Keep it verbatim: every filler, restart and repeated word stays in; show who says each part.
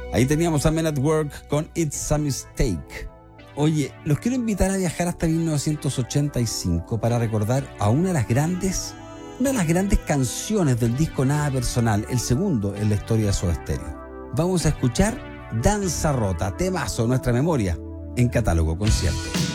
Speaker 1: Ahí teníamos a Men at Work con It's a Mistake. Oye, los quiero invitar a viajar hasta mil novecientos ochenta y cinco para recordar a una de las grandes, una de las grandes canciones del disco Nada Personal, el segundo en la historia de Soda Stereo. Vamos a escuchar Danza Rota, temazo de nuestra memoria, en Catálogo Concierto.